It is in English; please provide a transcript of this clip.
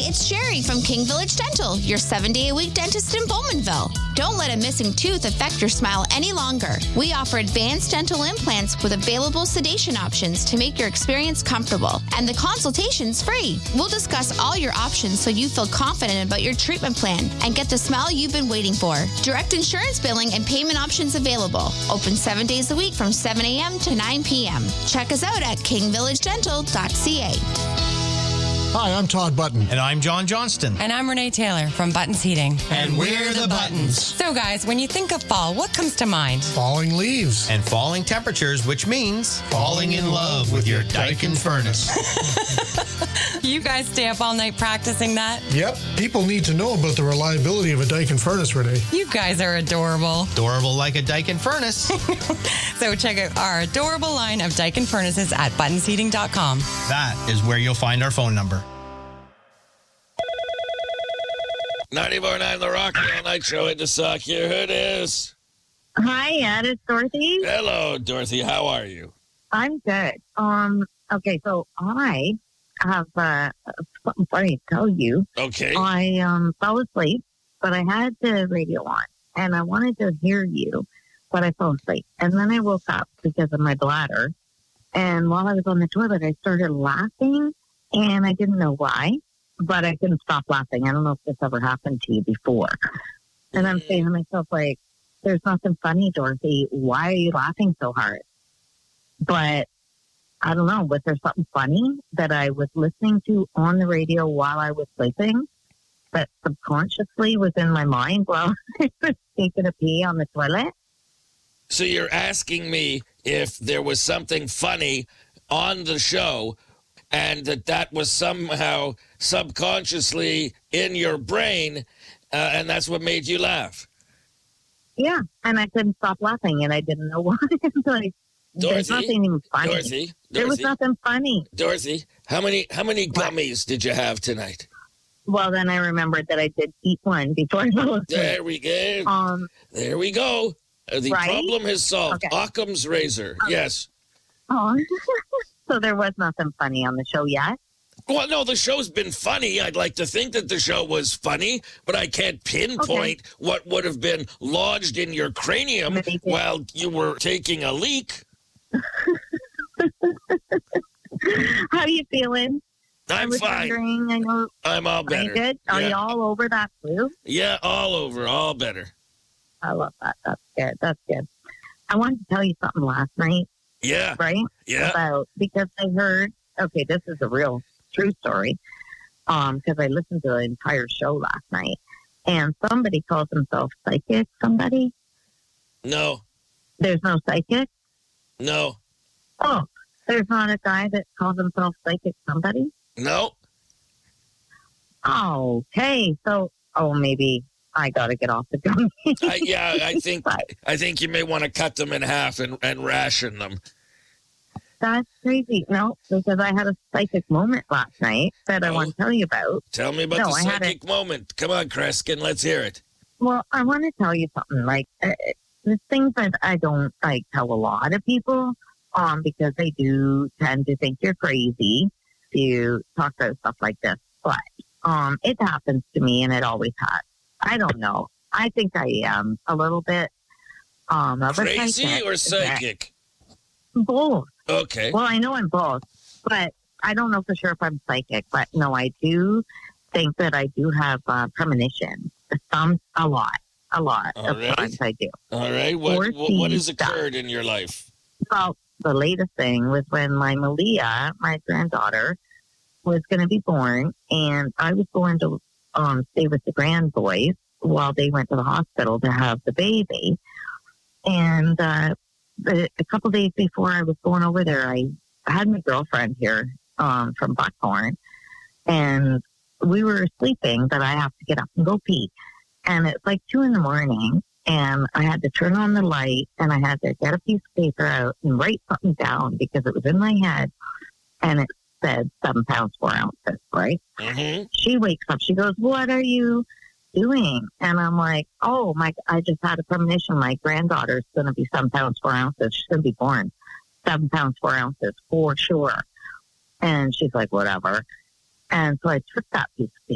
it's Sherry from King Village Dental, your 7-day-a-week dentist in Bowmanville. Don't let a missing tooth affect your smile any longer. We offer advanced dental implants with available sedation options to make your experience comfortable. And the consultation's free. We'll discuss all your options so you feel confident about your treatment plan and get the smile you've been waiting for. Direct insurance billing and payment options available. Open 7 days a week from 7 a.m. to 9 p.m. Check us out at kingvillagedental.ca. Hi, I'm Todd Button. And I'm John Johnston. And I'm Renee Taylor from Buttons Heating. And we're the Buttons. So, guys, when you think of fall, what comes to mind? Falling leaves. And falling temperatures, which means falling in love with your Daikin furnace. You guys stay up all night practicing that? Yep. People need to know about the reliability of a Daikin furnace, Renee. You guys are adorable. Adorable like a Daikin furnace. So check out our adorable line of Daikin furnaces at buttonsheating.com. That is where you'll find our phone number. 94.9 The Rocky All Night Show in Sauk. Here it is. Hi, Ed. It's Dorothy. Hello, Dorothy. How are you? I'm good. Okay, so I have something funny to tell you. Okay. I fell asleep, but I had the radio on, and I wanted to hear you, but I fell asleep. And then I woke up because of my bladder, and while I was on the toilet, I started laughing, and I didn't know why, but I couldn't stop laughing. I don't know if this ever happened to you before. And I'm saying to myself, like, there's nothing funny, Dorothy. Why are you laughing so hard? But I don't know. Was there something funny that I was listening to on the radio while I was sleeping that subconsciously was in my mind while I was taking a pee on the toilet? So you're asking me if there was something funny on the show and that was somehow subconsciously in your brain, and that's what made you laugh. Yeah, and I couldn't stop laughing, and I didn't know why. Like, there's nothing even funny. Dorothy, there was nothing funny. Dorothy, how many gummies did you have tonight? Well, then I remembered that I did eat one before I fell asleep. There we go. There we go. The problem is solved. Okay. Occam's razor. Yes. Oh, so there was nothing funny on the show yet? Well, no, the show's been funny. I'd like to think that the show was funny, but I can't pinpoint what would have been lodged in your cranium while you were taking a leak. How are you feeling? I'm fine. I know. I'm all better. Are you good? Are you all over that flu? Yeah, all over, all better. I love that. That's good. That's good. I wanted to tell you something last night. Yeah. Right? Yeah. Because I heard, okay, this is a real true story. Because I listened to the entire show last night. And somebody calls himself psychic. Somebody? No. There's no psychic? No. Oh, there's not a guy that calls himself psychic somebody? No. Okay. So, maybe I got to get off the gummy. I think you may want to cut them in half and ration them. That's crazy. No, because I had a psychic moment last night that I want to tell you about. Tell me about the psychic moment. Come on, Kreskin, let's hear it. Well, I want to tell you something. Like, the things that I don't tell a lot of people, because they do tend to think you're crazy to talk about stuff like this. But it happens to me, and it always has. I don't know. I think I am a little bit of crazy or psychic? Both. Okay. Well, I know I'm both, but I don't know for sure if I'm psychic. But no, I do think that I do have premonitions. A lot of times I do. All right. What has occurred in your life? Well, the latest thing was when my Malia, my granddaughter, was going to be born, and I was going to stay with the grand boys while they went to the hospital to have the baby. And a couple days before I was going over there, I had my girlfriend here from Buckhorn, and we were sleeping, but I have to get up and go pee. And it's like 2 a.m, and I had to turn on the light, and I had to get a piece of paper out and write something down because it was in my head, and it said 7 pounds 4 ounces, right? Mm-hmm. She wakes up. She goes, "What are you doing?" And I'm like, I just had a premonition. My granddaughter's going to be 7 pounds 4 ounces. She's going to be born 7 pounds 4 ounces for sure. And she's like, whatever. And so I took that piece of